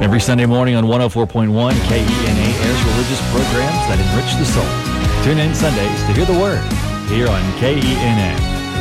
Every Sunday morning on 104.1, KENA airs religious programs that enrich the soul. Tune in Sundays to hear the Word here on KENA.